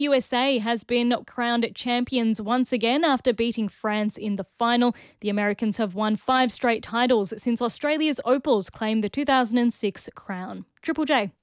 USA has been crowned champions once again after beating France in the final. The Americans have won 5 straight titles since Australia's Opals claimed the 2006 crown. Triple J.